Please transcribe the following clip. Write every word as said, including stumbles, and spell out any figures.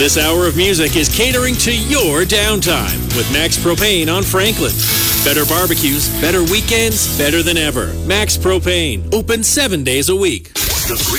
This hour of music is catering to your downtime with Max Propane on Franklin. Better barbecues, better weekends, better than ever. Max Propane, open seven days a week. The